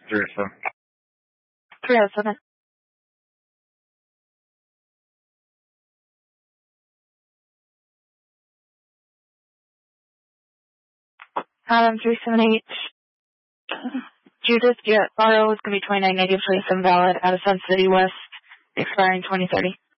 307. 307. Adam 378. Judith Jet Borrow is going to be 29 negative 27 valid out of Sun City West, expiring 2030.